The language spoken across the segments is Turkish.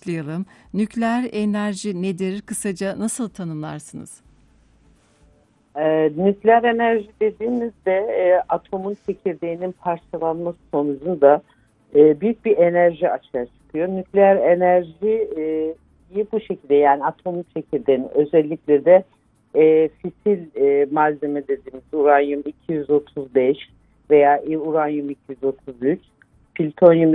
başlayalım. Nükleer enerji nedir? Kısaca nasıl tanımlarsınız? Nükleer enerji dediğimizde atomun çekirdeğinin parçalanması sonucunda büyük bir enerji açığa çıkıyor. Nükleer enerjiyi bu şekilde, yani atomun çekirdeğinin özellikle de fisil malzeme dediğimiz uranyum 235 veya uranyum 233, plütonyum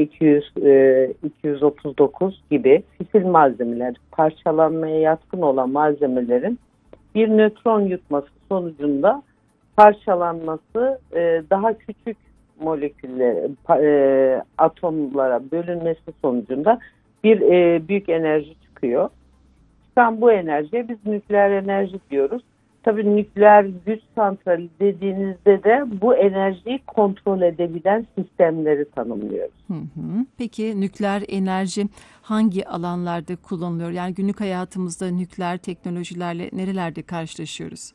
239 gibi fisil malzemeler, parçalanmaya yatkın olan malzemelerin bir nötron yutması sonucunda parçalanması, daha küçük moleküllere, atomlara bölünmesi sonucunda bir büyük enerji çıkıyor. Çıkan bu enerjiye biz nükleer enerji diyoruz. Tabii nükleer güç santrali dediğinizde de bu enerjiyi kontrol edebilen sistemleri tanımlıyoruz. Hı hı. Peki nükleer enerji hangi alanlarda kullanılıyor? Yani günlük hayatımızda nükleer teknolojilerle nerelerde karşılaşıyoruz?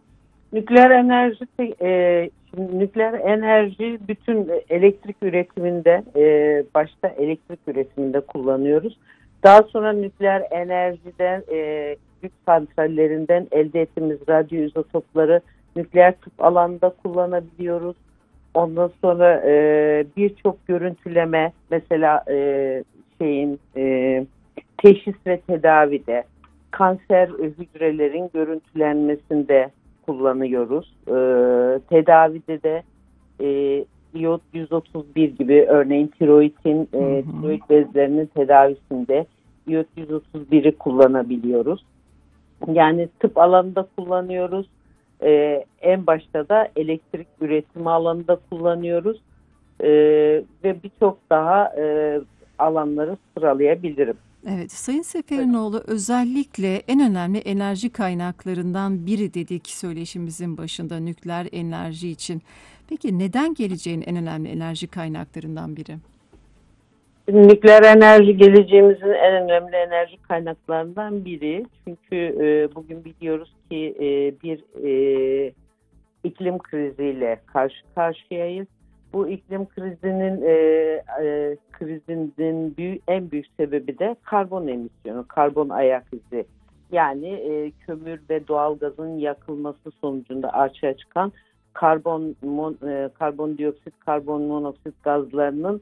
Şimdi nükleer enerji bütün elektrik üretiminde, başta elektrik üretiminde kullanıyoruz. Daha sonra nükleer enerjiden, güç santrallerinden elde ettiğimiz radyo izotopları nükleer tıp alanında kullanabiliyoruz. Ondan sonra birçok görüntüleme, mesela teşhis ve tedavide, kanser hücrelerin görüntülenmesinde kullanıyoruz. Tedavide de iot 131 gibi, örneğin Hı hı. tiroid bezlerinin tedavisinde iot 131'i kullanabiliyoruz. Yani tıp alanında kullanıyoruz. En başta da elektrik üretimi alanında kullanıyoruz. Ve birçok daha alanları sıralayabilirim. Evet, Sayın Seferinoğlu özellikle en önemli enerji kaynaklarından biri dedik söyleşimizin başında nükleer enerji için. Peki neden geleceğin en önemli enerji kaynaklarından biri? Nükleer enerji geleceğimizin en önemli enerji kaynaklarından biri. Çünkü bugün biliyoruz ki bir iklim kriziyle karşı karşıyayız. Bu iklim krizinin en büyük sebebi de karbon emisyonu, karbon ayak izi. Yani kömür ve doğalgazın yakılması sonucunda açığa çıkan karbondioksit, karbon monoksit gazlarının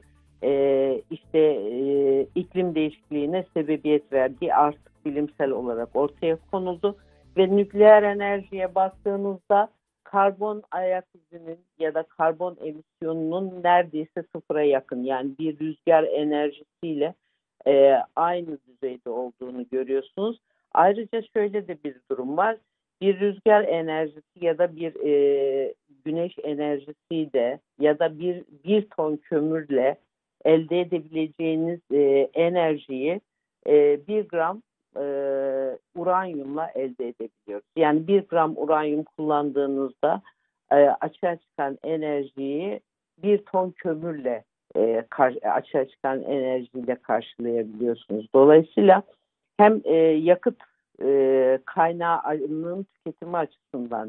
iklim değişikliğine sebebiyet verdiği artık bilimsel olarak ortaya konuldu. Ve nükleer enerjiye baktığınızda karbon ayak izinin ya da karbon emisyonunun neredeyse sıfıra yakın, yani bir rüzgar enerjisiyle aynı düzeyde olduğunu görüyorsunuz. Ayrıca şöyle de bir durum var. Bir rüzgar enerjisi ya da bir güneş enerjisi de ya da bir ton kömürle elde edebileceğiniz enerjiyi 1 gram uranyumla elde edebiliyoruz. Yani 1 gram uranyum kullandığınızda açığa çıkan enerjiyi 1 ton kömürle açığa çıkan enerjiyle karşılayabiliyorsunuz. Dolayısıyla hem yakıt kaynağının tüketimi açısından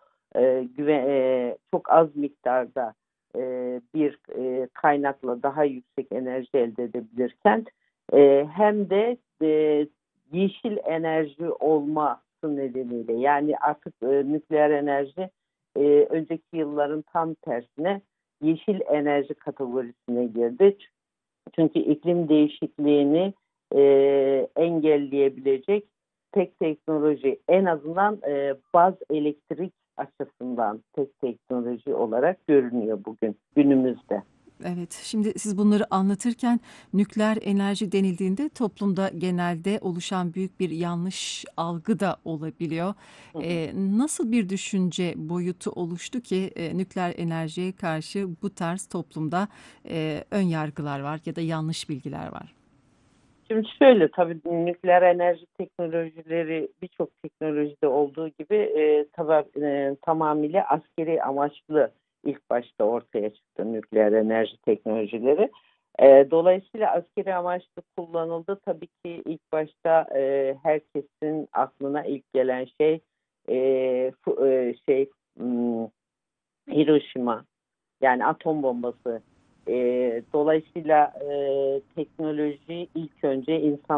çok az miktarda bir kaynakla daha yüksek enerji elde edebilirken, hem de yeşil enerji olması nedeniyle, yani artık nükleer enerji önceki yılların tam tersine yeşil enerji kategorisine girdi. Çünkü iklim değişikliğini engelleyebilecek tek teknoloji, en azından baz elektrik açısından tek teknoloji olarak görünüyor bugün günümüzde. Evet, şimdi siz bunları anlatırken nükleer enerji denildiğinde toplumda genelde oluşan büyük bir yanlış algı da olabiliyor. Hı hı. Nasıl bir düşünce boyutu oluştu ki nükleer enerjiye karşı bu tarz toplumda ön yargılar var ya da yanlış bilgiler var? Şimdi şöyle, tabii nükleer enerji teknolojileri birçok teknolojide olduğu gibi tamamıyla askeri amaçlı ilk başta ortaya çıktı nükleer enerji teknolojileri. Dolayısıyla askeri amaçlı kullanıldı. Tabii ki ilk başta herkesin aklına ilk gelen şey e, fu- e, şey hmm, Hiroşima, yani atom bombası. Dolayısıyla teknoloji ilk önce insan